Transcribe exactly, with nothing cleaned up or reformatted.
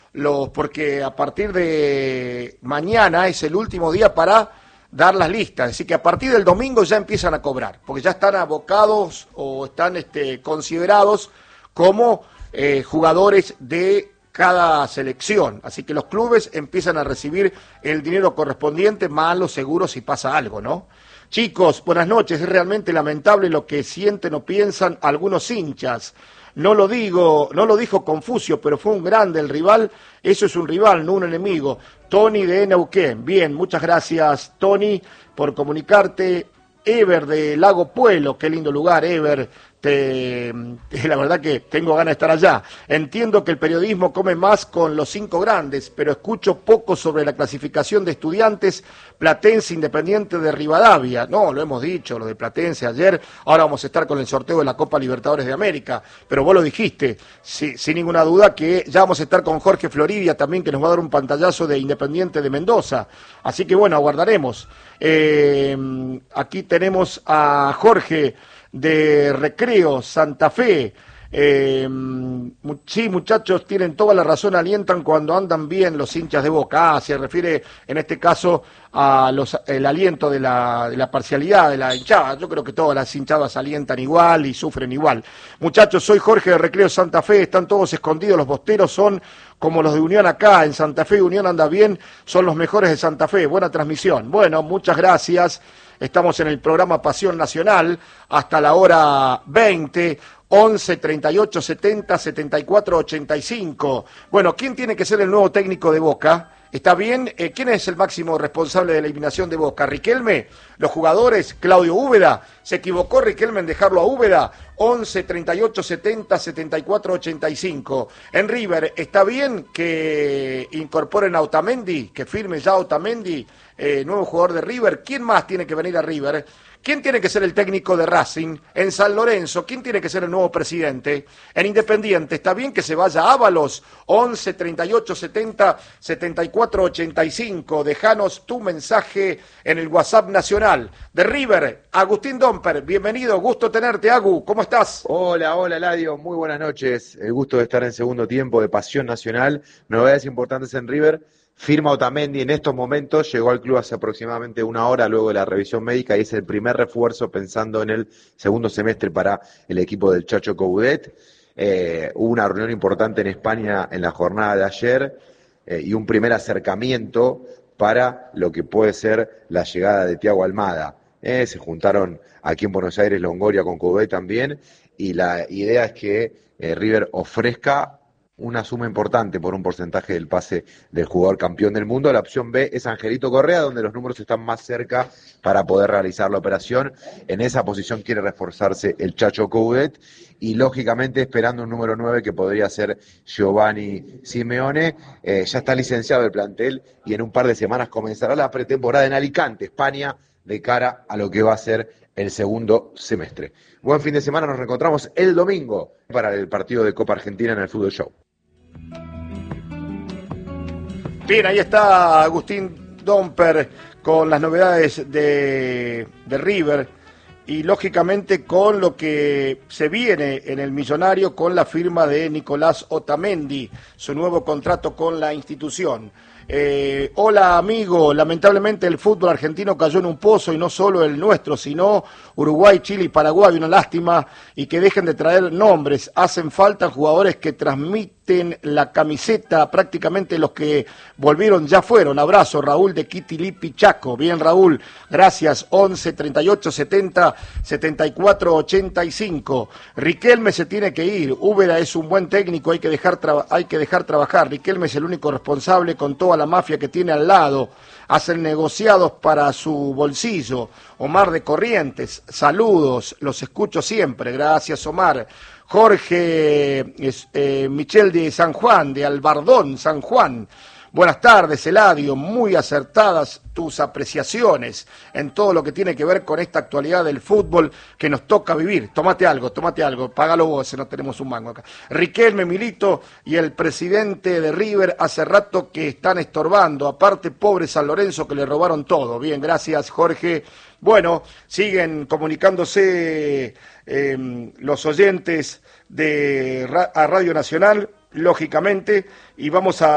los, porque a partir de mañana es el último día para dar las listas, así que a partir del domingo ya empiezan a cobrar, porque ya están abocados o están este, considerados como eh, jugadores de cada selección, así que los clubes empiezan a recibir el dinero correspondiente más los seguros si pasa algo, ¿no? Chicos, buenas noches, es realmente lamentable lo que sienten o piensan algunos hinchas. No lo digo, no lo dijo Confucio, pero fue un grande el rival, eso es un rival, no un enemigo. Tony de Neuquén, bien, muchas gracias Tony por comunicarte. Ever de Lago Puelo, qué lindo lugar, Ever, te, la verdad que tengo ganas de estar allá. Entiendo que el periodismo come más con los cinco grandes, pero escucho poco sobre la clasificación de Estudiantes, Platense, Independiente de Rivadavia. No, lo hemos dicho, lo de Platense ayer, ahora vamos a estar con el sorteo de la Copa Libertadores de América, pero vos lo dijiste, sí, sin ninguna duda que ya vamos a estar con Jorge Floridia también, que nos va a dar un pantallazo de Independiente de Mendoza, así que bueno, aguardaremos. Eh, aquí tenemos a Jorge de Recreo, Santa Fe. Eh, sí, muchachos, tienen toda la razón, alientan cuando andan bien los hinchas de Boca. Ah, se refiere en este caso a los, el aliento de la, de la parcialidad de la hinchada. Yo creo que todas las hinchadas alientan igual y sufren igual. Muchachos, soy Jorge de Recreo, Santa Fe, están todos escondidos, los bosteros son como los de Unión acá, en Santa Fe, Unión anda bien, son los mejores de Santa Fe, buena transmisión. Bueno, muchas gracias, estamos en el programa Pasión Nacional hasta la hora veinte, once, treinta y ocho, setenta, setenta y cuatro, ochenta y cinco. Bueno, ¿quién tiene que ser el nuevo técnico de Boca? ¿Está bien? Eh, ¿Quién es el máximo responsable de la eliminación de Boca? ¿Riquelme? ¿Los jugadores? ¿Claudio Úbeda? ¿Se equivocó Riquelme en dejarlo a Úbeda? once, treinta y ocho, setenta, setenta y cuatro, ochenta y cinco. En River, ¿está bien que incorporen a Otamendi, que firme ya Otamendi, eh, nuevo jugador de River? ¿Quién más tiene que venir a River? ¿Quién tiene que ser el técnico de Racing? En San Lorenzo, ¿quién tiene que ser el nuevo presidente? En Independiente, ¿está bien que se vaya Ábalos? once, treinta y ocho, setenta, setenta y cuatro, ochenta y cinco. Dejanos tu mensaje en el WhatsApp nacional. De River, Agustín Domper, bienvenido, gusto tenerte, Agu, ¿cómo estás? Hola, hola, Ladio, muy buenas noches. El gusto de estar en segundo tiempo de Pasión Nacional. Novedades importantes en River. Firma Otamendi en estos momentos, llegó al club hace aproximadamente una hora luego de la revisión médica y es el primer refuerzo pensando en el segundo semestre para el equipo del Chacho Coudet. Eh, hubo una reunión importante en España en la jornada de ayer eh, y un primer acercamiento para lo que puede ser la llegada de Thiago Almada. Eh, se juntaron aquí en Buenos Aires Longoria con Coudet también y la idea es que eh, River ofrezca una suma importante por un porcentaje del pase del jugador campeón del mundo. La opción B es Angelito Correa, donde los números están más cerca para poder realizar la operación. En esa posición quiere reforzarse el Chacho Coudet y lógicamente esperando un número nueve que podría ser Giovanni Simeone. Eh, ya está licenciado el plantel y en un par de semanas comenzará la pretemporada en Alicante, España, de cara a lo que va a ser el segundo semestre. Buen fin de semana, nos reencontramos el domingo para el partido de Copa Argentina en el Fútbol Show. Bien, ahí está Agustín Domper con las novedades de, de River y lógicamente con lo que se viene en el Millonario con la firma de Nicolás Otamendi, su nuevo contrato con la institución. Eh, hola amigo, lamentablemente el fútbol argentino cayó en un pozo y no solo el nuestro, sino Uruguay, Chile y Paraguay, una lástima y que dejen de traer nombres, hacen falta jugadores que transmiten la camiseta, prácticamente los que volvieron ya fueron. Abrazo, Raúl de Quitilipi, Chaco. Bien Raúl, gracias, once, treinta y ocho, setenta, setenta y cuatro, ochenta y cinco. Riquelme se tiene que ir, Úbeda es un buen técnico, hay que dejar, tra- hay que dejar trabajar, Riquelme es el único responsable con toda la mafia que tiene al lado, hacen negociados para su bolsillo. Omar de Corrientes, saludos, los escucho siempre, gracias Omar. Jorge eh, Michel de San Juan, de Albardón, San Juan. Buenas tardes, Eladio, muy acertadas tus apreciaciones en todo lo que tiene que ver con esta actualidad del fútbol que nos toca vivir. Tómate algo, tómate algo, págalo vos, no tenemos un mango acá. Riquelme, Milito y el presidente de River hace rato que están estorbando, aparte pobre San Lorenzo que le robaron todo. Bien, gracias Jorge. Bueno, siguen comunicándose eh, los oyentes de a Radio Nacional, lógicamente, y vamos a